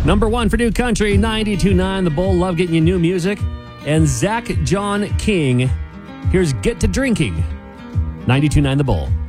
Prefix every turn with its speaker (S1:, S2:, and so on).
S1: Number one for New Country, 92.9 The Bull. Love getting you new music. And Zach John King. Here's Get to Drinking, 92.9 The Bull.